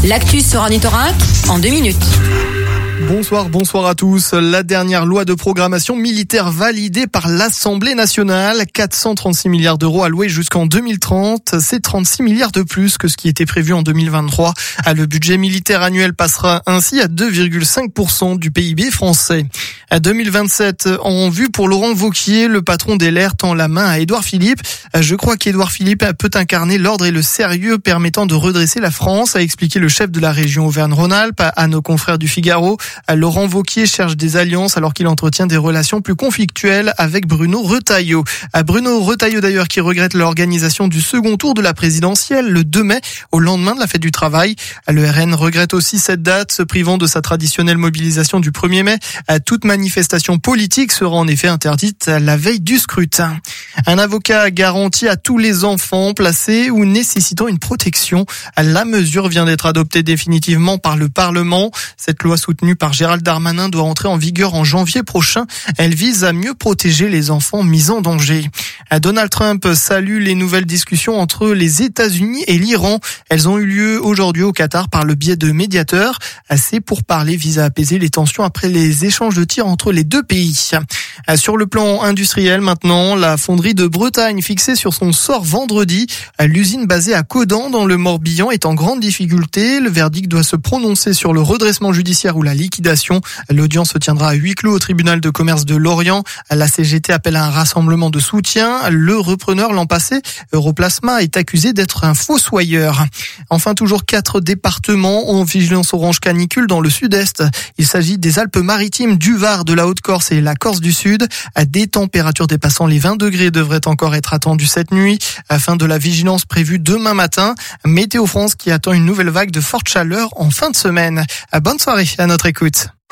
L'actu sur Ornithorinque en 2 minutes. Bonsoir à tous. La dernière loi de programmation militaire validée par l'Assemblée nationale, 436 milliards d'euros alloués jusqu'en 2030, c'est 36 milliards de plus que ce qui était prévu en 2023. Le budget militaire annuel passera ainsi à 2,5% du PIB français. À 2027, en vue pour Laurent Wauquiez, le patron des LR tend la main à Édouard Philippe. Je crois qu'Édouard Philippe peut incarner l'ordre et le sérieux permettant de redresser la France, a expliqué le chef de la région Auvergne-Rhône-Alpes à nos confrères du Figaro. Laurent Wauquiez cherche des alliances alors qu'il entretient des relations plus conflictuelles avec Bruno Retailleau. Bruno Retailleau d'ailleurs qui regrette l'organisation du second tour de la présidentielle le 2 mai au lendemain de la fête du travail. Le RN regrette aussi cette date, se privant de sa traditionnelle mobilisation du 1er mai. Toute manifestation politique sera en effet interdite la veille du scrutin. Un avocat garantit à tous les enfants placés ou nécessitant une protection. La mesure vient d'être adoptée définitivement par le Parlement. Cette loi soutenue par Gérald Darmanin doit entrer en vigueur en janvier prochain. Elle vise à mieux protéger les enfants mis en danger. Donald Trump salue les nouvelles discussions entre les États-Unis et l'Iran. Elles ont eu lieu aujourd'hui au Qatar par le biais de médiateurs. Ces pourparlers visent à apaiser les tensions après les échanges de tirs entre les deux pays. Sur le plan industriel maintenant, la fonderie de Bretagne fixée sur son sort vendredi. L'usine basée à Caudan dans le Morbihan est en grande difficulté. Le verdict doit se prononcer sur le redressement judiciaire ou la liquidation. L'audience se tiendra à huis clos au tribunal de commerce de Lorient. La CGT appelle à un rassemblement de soutien. Le repreneur l'an passé, Europlasma, est accusé d'être un fossoyeur. Enfin, toujours 4 départements en vigilance orange canicule dans le sud-est. Il s'agit des Alpes-Maritimes, du Var, de la Haute-Corse et la Corse du Sud. Des températures dépassant les 20 degrés devraient encore être attendues cette nuit. Fin de la vigilance prévue demain matin. Météo France qui attend une nouvelle vague de forte chaleur en fin de semaine. Bonne soirée à notre écoute.